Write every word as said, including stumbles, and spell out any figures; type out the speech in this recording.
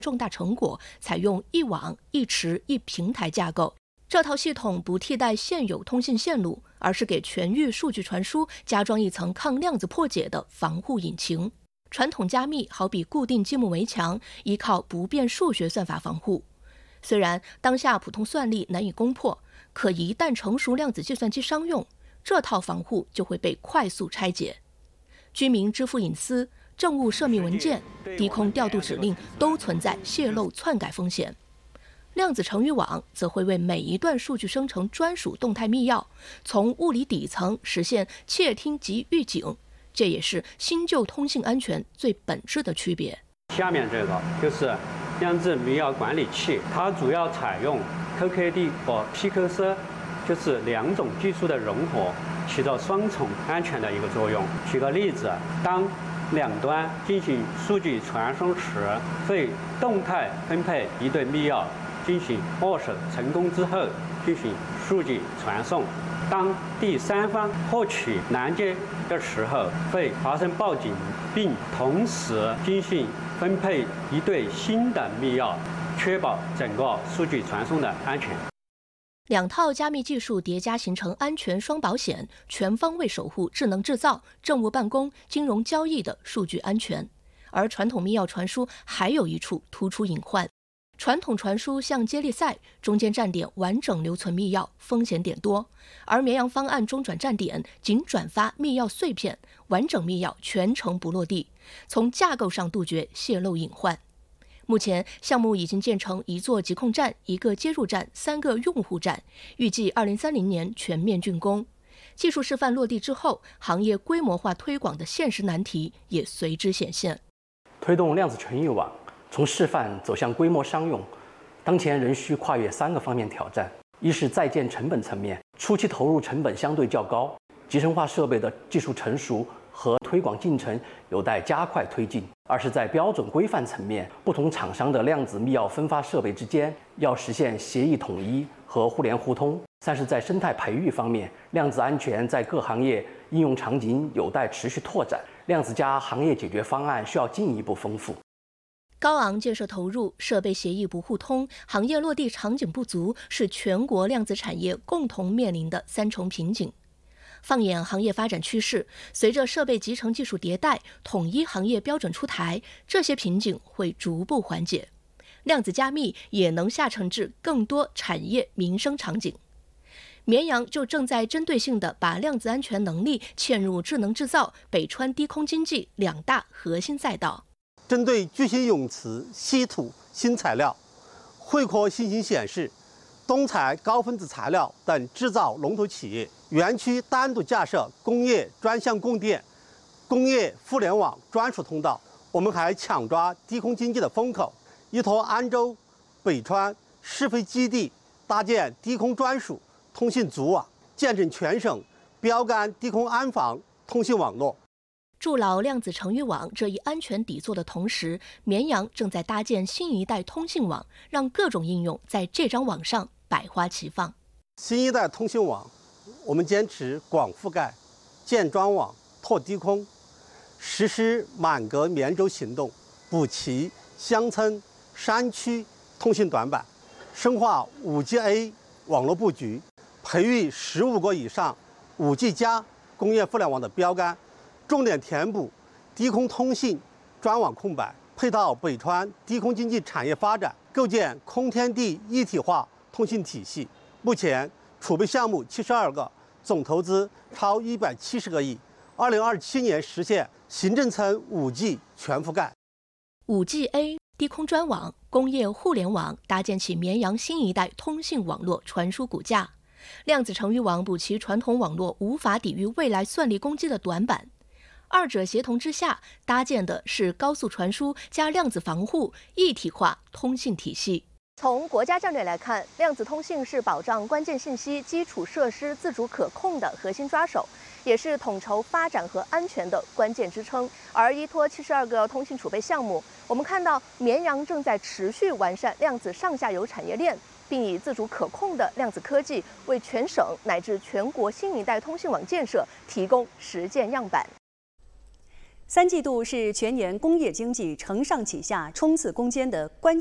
重大成果，采用一网一池一平台架构。这套系统不替代现有通信线路，而是给全域数据传输加装一层抗量子破解的防护引擎。传统加密好比固定积木围墙，依靠不变数学算法防护。虽然当下普通算力难以攻破，可一旦成熟量子计算机商用，这套防护就会被快速拆解。居民支付隐私、政务涉密文件、低空调度指令都存在泄露篡改风险。量子成语网则会为每一段数据生成专属动态密钥，从物理底层实现窃听及预警，这也是新旧通信安全最本质的区别。 下面这个就是量子密钥管理器，它主要采用 Q K D 和 P Q S， 就是两种技术的融合，起到双重安全的一个作用。举个例子，当两端进行数据传输时，会动态分配一对密钥，进行握手成功之后，进行数据传送。当第三方获取拦截的时候，会发生报警，并同时进行分配一对新的密钥，确保整个数据传送的安全。 两套加密技术叠加形成安全双保险，全方位守护智能制造、政务办公、金融交易的数据安全。而传统密钥传输还有一处突出隐患。传统传输像接力赛，中间站点完整留存密钥，风险点多；而绵阳方案中转站点仅转发密钥碎片，完整密钥全程不落地，从架构上杜绝泄露隐患。目前项目已经建成一座疾控站、一个接入站、三个用户站，预计二零三零年全面竣工。技术示范落地之后，行业规模化推广的现实难题也随之显现。 推动量子纯域网从示范走向规模商用，当前仍需跨越三个方面挑战：一是在建成本层面，初期投入成本相对较高，集成化设备的技术成熟和推广进程有待加快推进；二是在标准规范层面，不同厂商的量子密钥分发设备之间要实现协议统一和互联互通；三是在生态培育方面，量子安全在各行业应用场景有待持续拓展，量子加行业解决方案需要进一步丰富。 高昂建设投入、设备协议不互通、行业落地场景不足，是全国量子产业共同面临的三重瓶颈。放眼行业发展趋势，随着设备集成技术迭代、统一行业标准出台，这些瓶颈会逐步缓解。量子加密也能下沉至更多产业民生场景。绵阳就正在针对性地把量子安全能力嵌入智能制造、北川低空经济两大核心赛道。 针对巨型泳池、稀土、新材料，汇科新型显示、东材高分子材料等制造龙头企业，园区单独架设工业专项供电、工业互联网专属通道。我们还抢抓低空经济的风口，依托安州、北川试飞基地，搭建低空专属通信组网，建成全省标杆低空安防通信网络。 筑牢量子成域网这一安全底座的同时，绵阳正在搭建新一代通信网，让各种应用在这张网上百花齐放。 新一代通信网，我们坚持广覆盖、建专网、拓低空，实施满格绵轴行动，补齐乡村、山区通信短板，深化 五 G A 网络布局，培育十五个以上 五 G 加工业互联网的标杆。重点填补低空通信专网空白，配套北川低空经济产业发展，构建空天地一体化通信体系。目前储备项目七十二个，总投资超一百七十个亿。二零二七年实现行政层 五 G 全覆盖。 五 G A 低空专网、工业互联网搭建起绵阳新一代通信网络传输骨架。量子成域网补齐传统网络无法抵御未来算力攻击的短板。二者协同之下，搭建的是高速传输加量子防护一体化通信体系。从国家战略来看，量子通信是保障关键信息基础设施自主可控的核心抓手，也是统筹发展和安全的关键支撑。而依托七十二个通信储备项目，我们看到绵阳正在持续完善量子上下游产业链，并以自主可控的量子科技为全省乃至全国新一代通信网建设提供实践样板。 三季度是全年工业经济承上启下、冲刺攻坚的关。